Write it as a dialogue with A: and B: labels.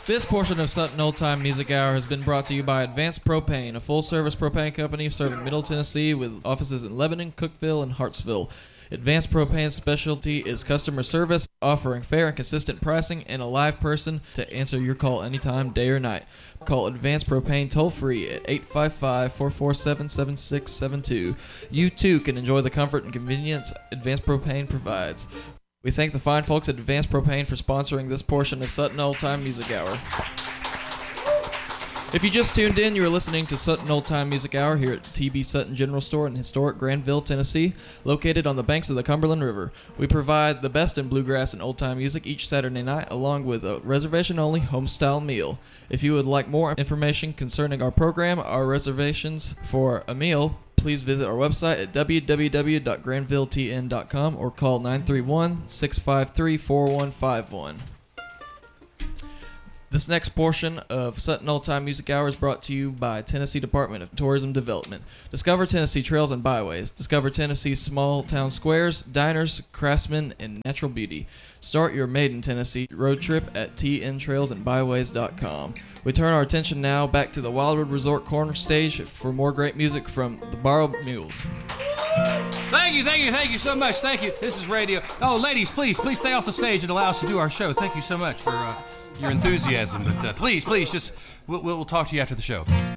A: This portion of Sutton Old Time Music Hour has been brought to you by Advanced Propane, a full-service propane company serving Middle Tennessee with offices in Lebanon, Cookeville, and Hartsville. Advanced Propane's specialty is customer service, offering fair and consistent pricing and a live person to answer your call anytime, day or night. Call Advanced Propane toll-free at 855-447-7672. You too can enjoy the comfort and convenience Advanced Propane provides. We thank the fine folks at Advanced Propane for sponsoring this portion of Sutton Old Time Music Hour. If you just tuned in, you are listening to Sutton Old Time Music Hour here at TB Sutton General Store in historic Granville, Tennessee, located on the banks of the Cumberland River. We provide the best in bluegrass and old-time music each Saturday night, along with a reservation-only home-style meal. If you would like more information concerning our program, our reservations for a meal, please visit our website at www.granvilletn.com or call 931-653-4151. This next portion of Sutton Old Time Music Hour is brought to you by Tennessee Department of Tourism Development. Discover Tennessee trails and byways. Discover Tennessee's small town squares, diners, craftsmen, and natural beauty. Start your Made in Tennessee road trip at tntrailsandbyways.com. We turn our attention now back to the Wildwood Resort Corner Stage for more great music from the Borrowed Mules.
B: Thank you so much. Thank you. This is radio. Oh, ladies, please stay off the stage and allow us to do our show. Thank you so much for your enthusiasm. But please, just we'll talk to you after the show.